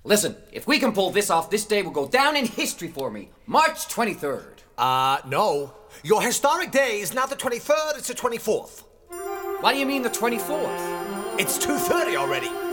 Listen, if we can pull this off, this day will go down in history for me. March 23rd. No. Your historic day is not the 23rd, it's the 24th. Why do you mean the 24th? It's 2:30 already.